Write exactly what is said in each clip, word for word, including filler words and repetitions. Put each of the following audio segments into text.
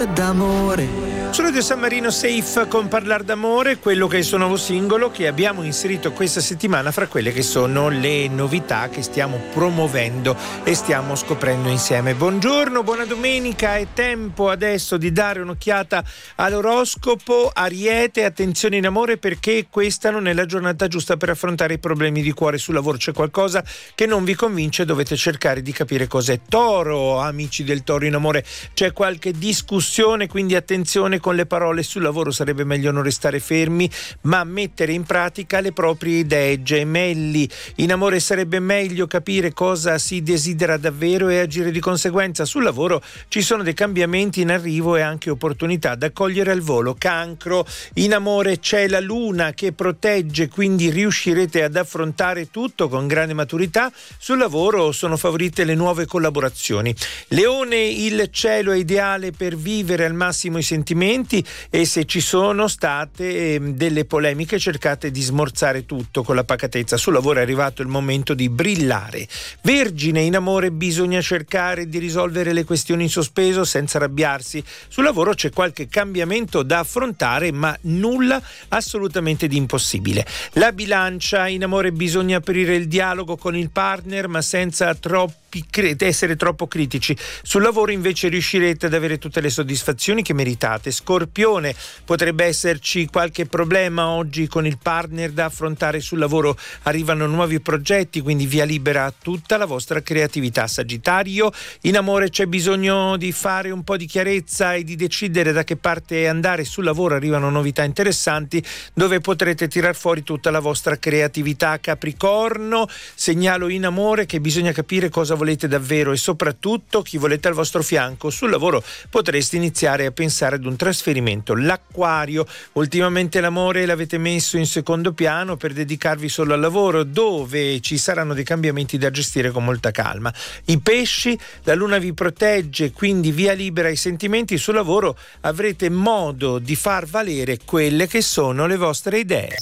d'amore. Su Radio San Marino Safe con Parlar d'amore, quello che è il suo nuovo singolo che abbiamo inserito questa settimana fra quelle che sono le novità che stiamo promuovendo e stiamo scoprendo insieme. Buongiorno, buona domenica, è tempo adesso di dare un'occhiata all'oroscopo. Ariete, attenzione in amore perché questa non è la giornata giusta per affrontare i problemi di cuore. Sul lavoro c'è qualcosa che non vi convince, dovete cercare di capire cos'è. Toro, amici del Toro in amore, c'è qualche discussione, quindi attenzione con le parole. Sul lavoro sarebbe meglio non restare fermi ma mettere in pratica le proprie idee. Gemelli, in amore sarebbe meglio capire cosa si desidera davvero e agire di conseguenza. Sul lavoro ci sono dei cambiamenti in arrivo e anche opportunità da cogliere al volo. Cancro, in amore c'è la luna che protegge, quindi riuscirete ad affrontare tutto con grande maturità. Sul lavoro sono favorite le nuove collaborazioni. Leone, il cielo è ideale per vivere al massimo i sentimenti e se ci sono state eh, delle polemiche cercate di smorzare tutto con la pacatezza. Sul lavoro è arrivato il momento di brillare. Vergine, in amore bisogna cercare di risolvere le questioni in sospeso senza arrabbiarsi. Sul lavoro c'è qualche cambiamento da affrontare ma nulla assolutamente di impossibile. La Bilancia, in amore bisogna aprire il dialogo con il partner ma senza troppo essere troppo critici. Sul lavoro invece riuscirete ad avere tutte le soddisfazioni che meritate. Scorpione, potrebbe esserci qualche problema oggi con il partner da affrontare. Sul lavoro arrivano nuovi progetti, quindi via libera a tutta la vostra creatività. Sagittario, in amore c'è bisogno di fare un po' di chiarezza e di decidere da che parte andare. Sul lavoro arrivano novità interessanti dove potrete tirar fuori tutta la vostra creatività. Capricorno, segnalo in amore che bisogna capire cosa volete davvero e soprattutto chi volete al vostro fianco. Sul lavoro potreste iniziare a pensare ad un trasferimento. L'Acquario, ultimamente l'amore l'avete messo in secondo piano per dedicarvi solo al lavoro dove ci saranno dei cambiamenti da gestire con molta calma. I Pesci, la luna vi protegge, quindi via libera ai sentimenti. Sul lavoro avrete modo di far valere quelle che sono le vostre idee.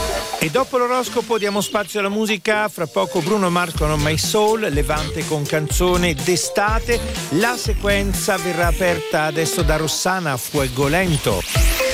E dopo l'oroscopo diamo spazio alla musica, fra poco Bruno Mars con My Soul, Levante con canzone d'estate. La sequenza verrà aperta adesso da Rossana, Fuego Lento.